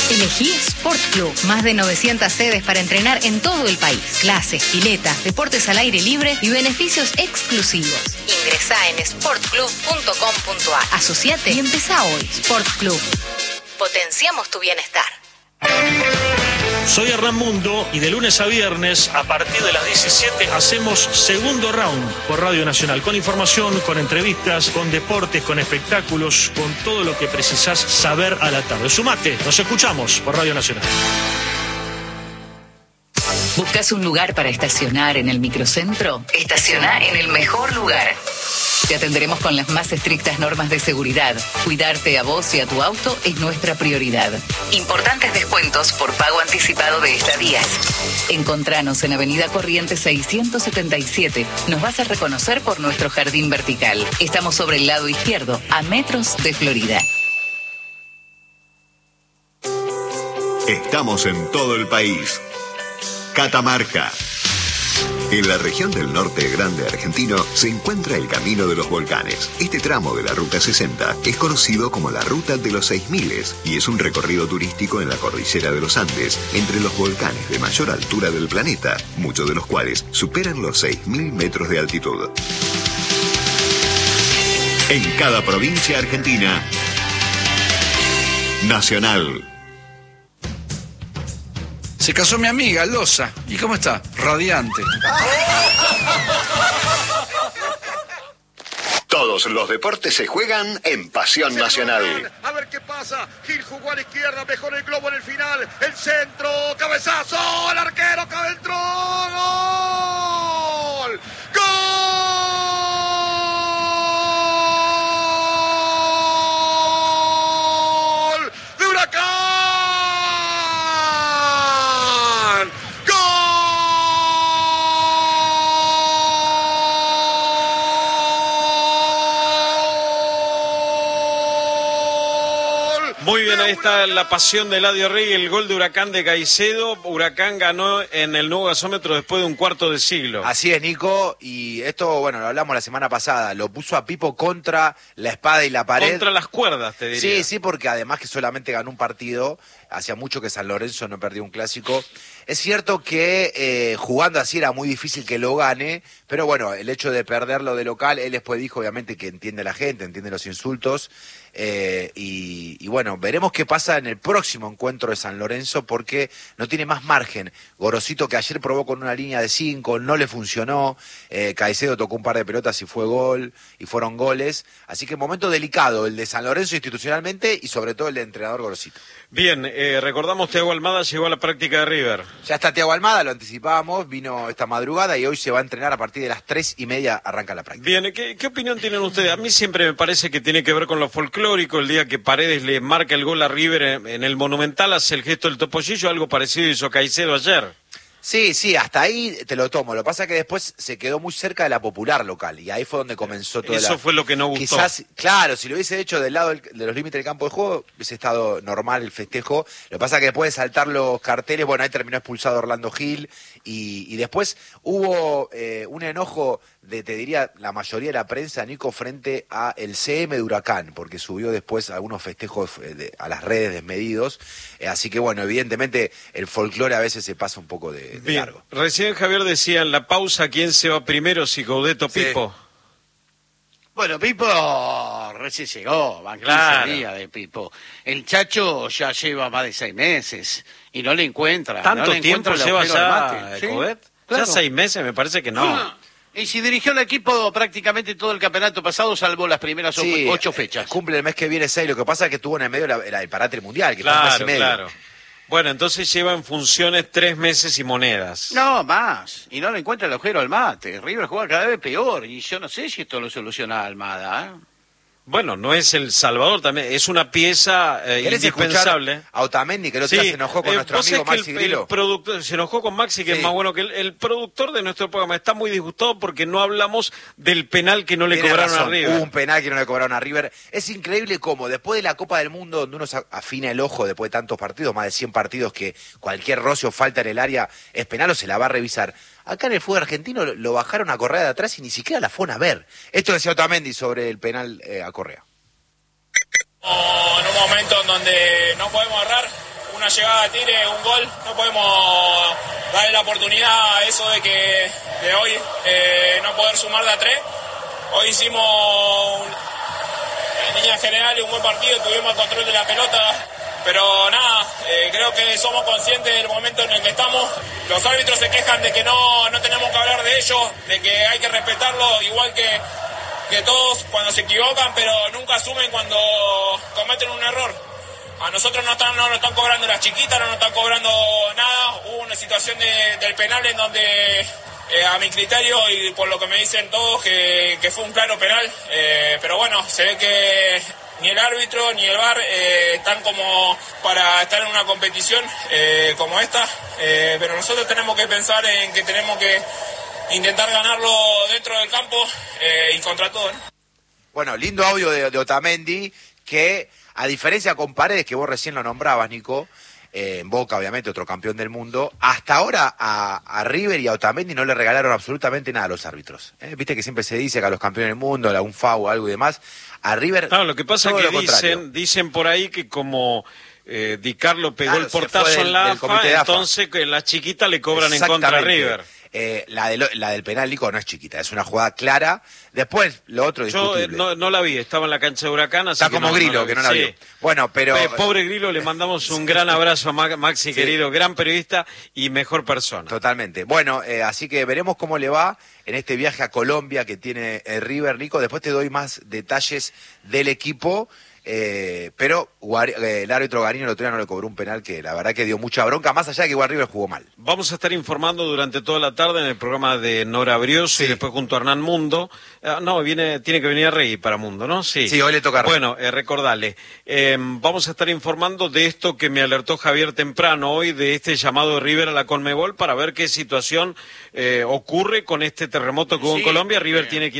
Elegí Sport Club. Más de 900 sedes para entrenar en todo el país. Clases, piletas, deportes al aire libre y beneficios exclusivos. Ingresá en sportclub.com.ar. Asociate y empezá hoy. Sport Club. Potenciamos tu bienestar. Soy Hernán Mundo y de lunes a viernes, a partir de las 17, hacemos Segundo Round por Radio Nacional. Con información, con entrevistas, con deportes, con espectáculos, con todo lo que precisás saber a la tarde. Sumate, nos escuchamos por Radio Nacional. ¿Buscas un lugar para estacionar en el microcentro? Estaciona en el mejor lugar. Te atenderemos con las más estrictas normas de seguridad. Cuidarte a vos y a tu auto es nuestra prioridad. Importantes descuentos por pago anticipado de estadías. Encontranos en Avenida Corrientes 677. Nos vas a reconocer por nuestro jardín vertical. Estamos sobre el lado izquierdo, a metros de Florida. Estamos en todo el país. Catamarca. En la región del norte grande argentino se encuentra el Camino de los Volcanes. Este tramo de la Ruta 60 es conocido como la Ruta de los 6000 y es un recorrido turístico en la cordillera de los Andes, entre los volcanes de mayor altura del planeta, muchos de los cuales superan los 6000 metros de altitud. En cada provincia argentina, Nacional. Se casó mi amiga, Loza. ¿Y cómo está? Radiante. Todos los deportes se juegan en Pasión Nacional. A ver qué pasa. Gil jugó a la izquierda, mejor el globo en el final. El centro, cabezazo, el arquero, cabe entró. ¡Gol! ¡Gol! ¡De Huracán! Muy bien, ahí está la pasión de Eladio Rey, el gol de Huracán de Caicedo. Huracán ganó en el nuevo gasómetro después de un cuarto de siglo. Así es, Nico, y esto, bueno, lo hablamos la semana pasada, lo puso a Pipo contra la espada y la pared. Contra las cuerdas, te diría. Sí, sí, porque además que solamente ganó un partido, hacía mucho que San Lorenzo no perdió un clásico. Es cierto que jugando así era muy difícil que lo gane, pero bueno, el hecho de perderlo de local, él después dijo obviamente que entiende la gente, entiende los insultos, y bueno, veremos qué pasa en el próximo encuentro de San Lorenzo, porque no tiene más margen. Gorosito, que ayer probó con una línea de 5, no le funcionó, Caicedo tocó un par de pelotas y fue gol, y fueron goles, así que momento delicado el de San Lorenzo institucionalmente y sobre todo el de entrenador Gorosito. Bien, recordamos Thiago Almada llegó a la práctica de River. Ya está Thiago Almada, lo anticipábamos, vino esta madrugada y hoy se va a entrenar a partir de las 3:30, arranca la práctica. Bien, ¿qué opinión tienen ustedes? A mí siempre me parece que tiene que ver con lo folclórico. El día que Paredes le marca el gol a River en el Monumental, hace el gesto del topollillo, algo parecido hizo Caicedo ayer. Sí, sí, hasta ahí te lo tomo. Lo que pasa es que después se quedó muy cerca de la popular local y ahí fue donde comenzó todo. Eso fue lo que no gustó. Quizás, claro, si lo hubiese hecho del lado de los límites del campo de juego, hubiese estado normal el festejo. Lo que pasa es que después de saltar los carteles, bueno, ahí terminó expulsado Orlando Gil y después hubo un enojo de, te diría, la mayoría de la prensa, Nico, frente a el CM de Huracán, porque subió después algunos festejos a las redes desmedidos. Así que, bueno, evidentemente el folclore a veces se pasa un poco de bien, largo. Recién Javier decía en la pausa, ¿quién se va primero, si Coudet o Pipo? Bueno, Pipo recién llegó, van 15 días de Pipo. El Chacho ya lleva más de 6 meses y no le encuentra. ¿Tanto tiempo lleva ya ¿Sí? Coudet? Claro. Ya 6 meses, me parece que no. Y si dirigió el equipo prácticamente todo el campeonato pasado, salvo las primeras 8 fechas. Cumple el mes que viene 6, lo que pasa es que tuvo en el medio el parate mundial, que fue un mes y medio. Claro. Bueno, entonces lleva en funciones 3 meses y monedas. No, más. Y no le encuentra el agujero al mate. River juega cada vez peor. Y yo no sé si esto lo soluciona Almada, ¿eh? Bueno, no es el Salvador también, es una pieza indispensable. A Otamendi, que el otro día se enojó con nuestro amigo Maxi Grillo. El productor se enojó con Maxi, que sí, es más bueno que el productor de nuestro programa. Está muy disgustado porque no hablamos del penal que no le cobraron a River. Hubo un penal que no le cobraron a River. Es increíble cómo después de la Copa del Mundo, donde uno se afina el ojo después de tantos partidos, más de 100 partidos, que cualquier roce o falta en el área es penal o se la va a revisar. Acá en el fútbol argentino lo bajaron a Correa de atrás y ni siquiera la fueron a ver. Esto decía Otamendi sobre el penal a Correa. En un momento en donde no podemos errar, una llegada de tire, un gol, no podemos darle la oportunidad a eso de hoy no poder sumar de a 3. Hoy hicimos en líneas generales un buen partido, tuvimos el control de la pelota, pero nada, creo que somos conscientes del momento en el que estamos. Los árbitros se quejan de que no tenemos que hablar de ellos, de que hay que respetarlo igual que todos cuando se equivocan, pero nunca asumen cuando cometen un error. A nosotros no nos están cobrando las chiquitas, no nos están cobrando nada. Hubo una situación del penal en donde, a mi criterio y por lo que me dicen todos, que fue un claro penal. Pero bueno, se ve que ni el árbitro ni el VAR están como para estar en una competición como esta. Pero nosotros tenemos que pensar en que tenemos que intentar ganarlo dentro del campo y contra todo, ¿no? Bueno, lindo audio de Otamendi, que a diferencia con Paredes, que vos recién lo nombrabas, Nico, en Boca, obviamente, otro campeón del mundo, hasta ahora a River y a Otamendi no le regalaron absolutamente nada a los árbitros. Viste que siempre se dice que a los campeones del mundo, un FAU o algo y demás, a River... Claro, lo que pasa es que dicen por ahí que como... Di Carlo pegó el portazo en la AFA, entonces que la chiquita le cobran en contra a River. La del penal, Nico, no es chiquita, es una jugada clara. Después, lo otro discutible. Yo no la vi, estaba en la cancha de Huracán. Así está como Grillo, que no la vio. Bueno, pero... pobre Grillo, le mandamos un gran abrazo a Maxi, sí, querido, gran periodista y mejor persona. Totalmente. Bueno, así que veremos cómo le va en este viaje a Colombia que tiene River, Nico. Después te doy más detalles del equipo. Pero el árbitro Garino el otro día no le cobró un penal que la verdad que dio mucha bronca, más allá de que igual River jugó mal. Vamos a estar informando durante toda la tarde en el programa de Nora Brioso, sí, y después junto a Hernán Mundo. Tiene que venir a Rey para Mundo, ¿no? Sí, hoy le toca a Rey. Bueno, recordale, vamos a estar informando de esto que me alertó Javier temprano hoy, de este llamado de River a la Conmebol para ver qué situación ocurre con este terremoto que hubo en Colombia. River tiene que ir